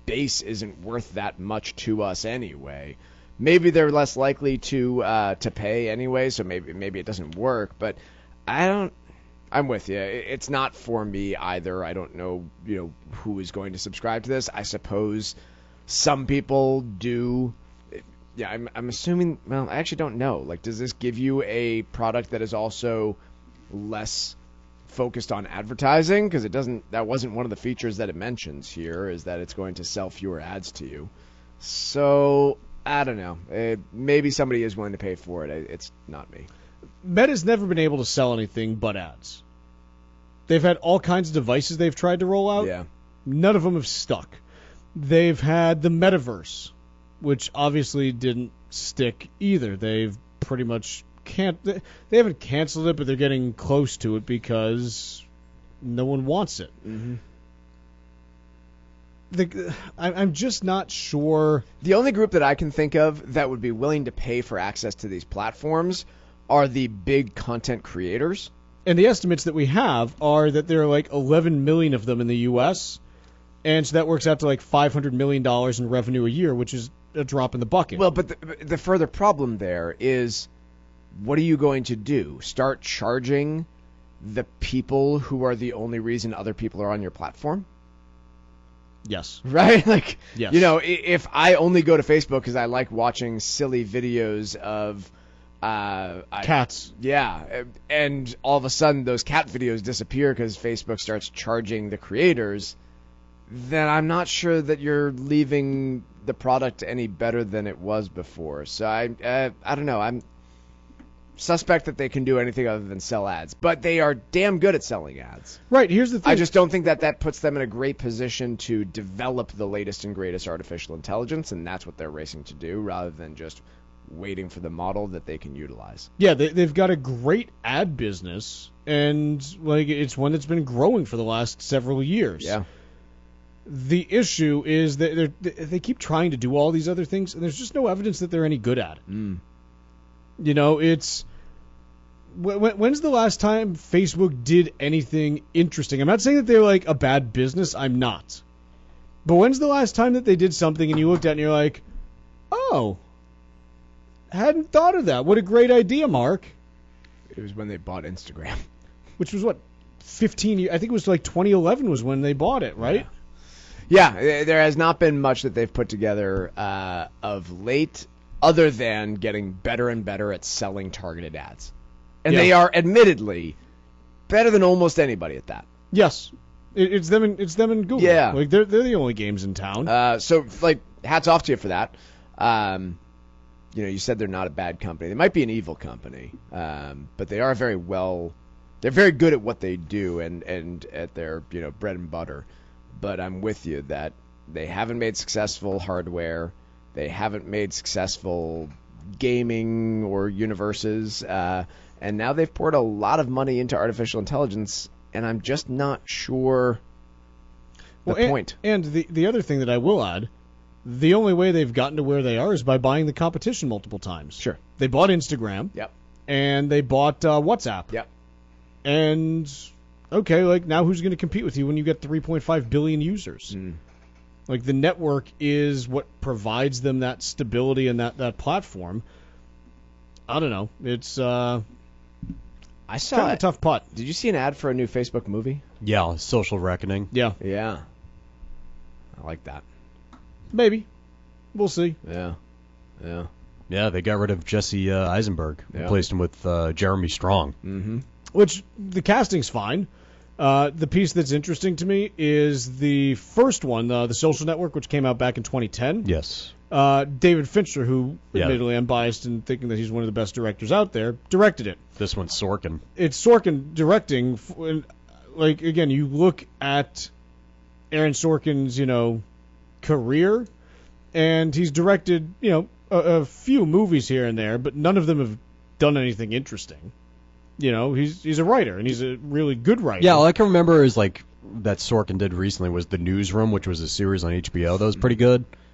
base isn't worth that much to us anyway. Maybe they're less likely to pay anyway, so maybe it doesn't work. But I'm with you. It's not for me either. I don't know, who is going to subscribe to this. I suppose some people do. Yeah, I'm assuming. Well, I actually don't know. Like, does this give you a product that is also less focused on advertising? Because it doesn't. That wasn't one of the features that it mentions here. Is that it's going to sell fewer ads to you? So I don't know. Maybe somebody is willing to pay for it. It's not me. Meta's never been able to sell anything but ads. They've had all kinds of devices they've tried to roll out. Yeah. None of them have stuck. They've had the metaverse, which obviously didn't stick either. They've pretty much they haven't canceled it, but they're getting close to it because no one wants it. Mm-hmm. I'm just not sure. The only group that I can think of that would be willing to pay for access to these platforms are the big content creators. And the estimates that we have are that there are like 11 million of them in the U.S., and so that works out to like $500 million in revenue a year, which is a drop in the bucket. Well, but the further problem there is, what are you going to do? Start charging the people who are the only reason other people are on your platform? Yes. Right? Like, yes. If I only go to Facebook because I like watching silly videos of cats. Yeah. And all of a sudden those cat videos disappear because Facebook starts charging the creators, then I'm not sure that you're leaving the product any better than it was before. So I don't know. I'm suspect that they can do anything other than sell ads, but they are damn good at selling ads. Right. Here's the thing. I just don't think that puts them in a great position to develop the latest and greatest artificial intelligence, and that's what they're racing to do, rather than just waiting for the model that they can utilize. Yeah, they've got a great ad business, and it's one that's been growing for the last several years. Yeah. The issue is that they keep trying to do all these other things, and there's just no evidence that they're any good at it. Mm. It's... When's the last time Facebook did anything interesting? I'm not saying that they're like a bad business. I'm not. But when's the last time that they did something and you looked at it and you're like, oh, hadn't thought of that. What a great idea, Mark. It was when they bought Instagram. Which was, 15 years? I think it was like 2011 was when they bought it, right? Yeah, there has not been much that they've put together of late, other than getting better and better at selling targeted ads. And they are admittedly better than almost anybody at that. Yes. It's them and Google. Yeah. Like they're the only games in town. So hats off to you for that. You said they're not a bad company. They might be an evil company. But they are they're very good at what they do and at their, bread and butter. But I'm with you that they haven't made successful hardware. They haven't made successful gaming or universes. And now they've poured a lot of money into artificial intelligence, and I'm just not sure the point. And the other thing that I will add, the only way they've gotten to where they are is by buying the competition multiple times. Sure. They bought Instagram. Yep. And they bought WhatsApp. Yep. And, okay, now who's going to compete with you when you get 3.5 billion users? Mm. The network is what provides them that stability and that platform. I don't know. It's... I saw kind of a tough putt. Did you see an ad for a new Facebook movie? Yeah, Social Reckoning. Yeah. Yeah. I like that. Maybe. We'll see. Yeah. Yeah, they got rid of Jesse Eisenberg. Replaced him with Jeremy Strong. Mm-hmm. Which, the casting's fine. The piece that's interesting to me is the first one, The Social Network, which came out back in 2010. Yes. David Fincher, who admittedly I'm biased in thinking that he's one of the best directors out there, directed it. This one's Sorkin. It's Sorkin directing. Again, you look at Aaron Sorkin's, career, and he's directed, a few movies here and there, but none of them have done anything interesting. He's a writer, and he's a really good writer. Yeah, all I can remember is that Sorkin did recently was The Newsroom, which was a series on HBO that was pretty good.